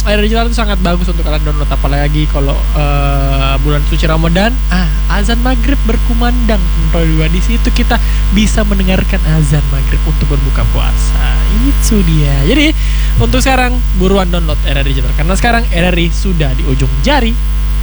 Era digital itu sangat bagus untuk kalian download, apalagi kalau bulan suci Ramadan. Azan maghrib berkumandang, teman-teman. Di situ kita bisa mendengarkan azan maghrib untuk berbuka puasa. Itu dia. Jadi untuk sekarang buruan download Era Digital, karena sekarang RRI sudah di ujung jari.